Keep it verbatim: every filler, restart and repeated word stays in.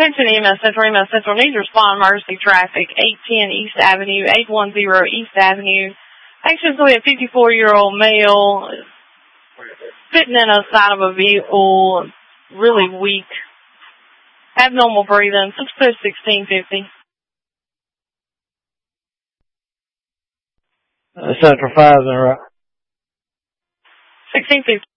Attention E M S Central, E M S Central needs to respond emergency traffic, eight ten East Avenue, eight one zero East Avenue. Actually, a fifty-four-year-old male sitting in a side of a vehicle, really weak, abnormal breathing, let's push sixteen fifty. Uh, Central five, then right. sixteen fifty.